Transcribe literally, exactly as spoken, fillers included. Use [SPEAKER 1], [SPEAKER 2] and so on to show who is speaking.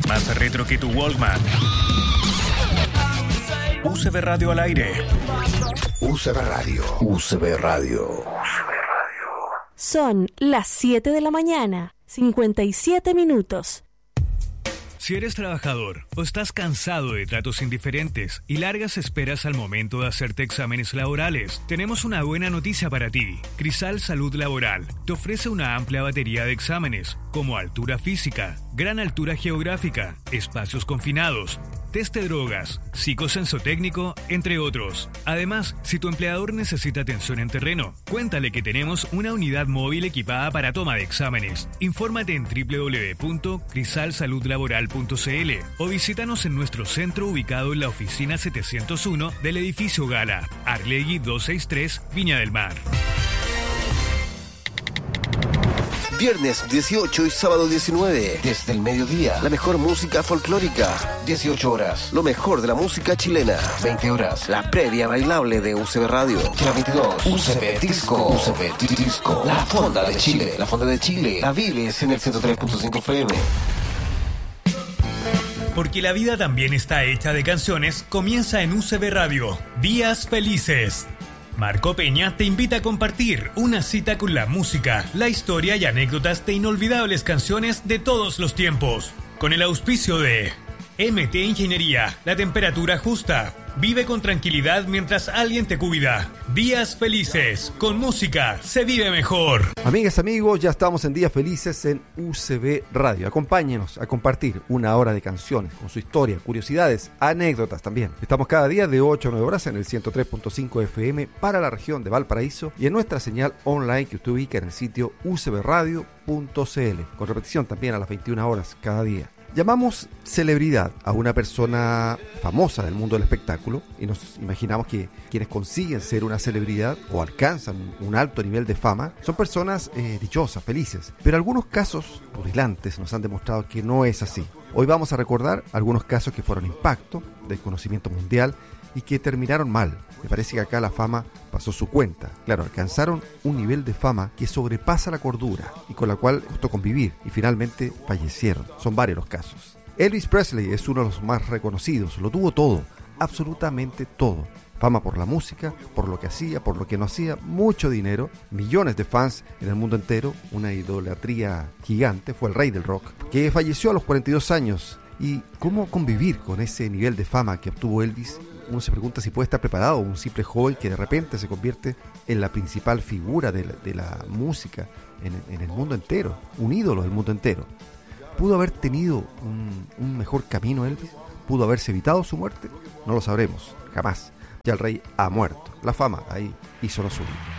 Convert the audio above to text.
[SPEAKER 1] Más retro que tu Walkman. U C B Radio al aire.
[SPEAKER 2] U C B Radio. U C B Radio.
[SPEAKER 3] Son las siete de la mañana, cincuenta y siete minutos.
[SPEAKER 1] Si eres trabajador o estás cansado de tratos indiferentes y largas esperas al momento de hacerte exámenes laborales, tenemos una buena noticia para ti. Crisal Salud Laboral te ofrece una amplia batería de exámenes, como altura física, gran altura geográfica, espacios confinados, test de drogas, psicosensotécnico, entre otros. Además, si tu empleador necesita atención en terreno, cuéntale que tenemos una unidad móvil equipada para toma de exámenes. Infórmate en doble u doble u doble u punto crisal salud laboral punto c l o visítanos en nuestro centro ubicado en la oficina setecientos uno del edificio Gala, Arlegui doscientos sesenta y tres, Viña del Mar.
[SPEAKER 2] Viernes dieciocho y sábado diecinueve, desde el mediodía, la mejor música folclórica. dieciocho horas, lo mejor de la música chilena. veinte horas, la previa bailable de U C B Radio. Y la veintidós, U C B Disco. U C B Disco. La Fonda de Chile. La Fonda de Chile. La vives en el ciento tres punto cinco F M.
[SPEAKER 1] Porque la vida también está hecha de canciones, comienza en U C B Radio. Días Felices. Marco Peña te invita a compartir una cita con la música, la historia y anécdotas de inolvidables canciones de todos los tiempos. Con el auspicio de M T Ingeniería, la temperatura justa. Vive con tranquilidad mientras alguien te cuida. Días Felices. Con música se vive mejor.
[SPEAKER 4] Amigas, amigos, ya estamos en Días Felices en U C B Radio. Acompáñenos a compartir una hora de canciones con su historia, curiosidades, anécdotas también. Estamos cada día de ocho a nueve horas en el ciento tres punto cinco F M para la región de Valparaíso y en nuestra señal online que usted ubica en el sitio u c b radio punto c l, con repetición también a las veintiuna horas cada día. Llamamos celebridad a una persona famosa del mundo del espectáculo y nos imaginamos que quienes consiguen ser una celebridad o alcanzan un alto nivel de fama son personas eh, dichosas, felices. Pero algunos casos rutilantes nos han demostrado que no es así. Hoy vamos a recordar algunos casos que fueron impacto del conocimiento mundial y que terminaron mal. Me parece que acá la fama pasó su cuenta. Claro, alcanzaron un nivel de fama que sobrepasa la cordura y con la cual costó convivir y finalmente fallecieron. Son varios los casos. Elvis Presley es uno de los más reconocidos. Lo tuvo todo, absolutamente todo. Fama por la música, por lo que hacía, por lo que no hacía, mucho dinero, millones de fans en el mundo entero, una idolatría gigante. Fue el rey del rock, que falleció a los cuarenta y dos años. ¿Y cómo convivir con ese nivel de fama que obtuvo Elvis? Uno se pregunta si puede estar preparado un simple joven que de repente se convierte en la principal figura de la, de la música en, en el mundo entero, un ídolo del mundo entero. ¿Pudo haber tenido un, un mejor camino Elvis? ¿Pudo haberse evitado su muerte? No lo sabremos, jamás. Ya el rey ha muerto. La fama ahí hizo lo suyo.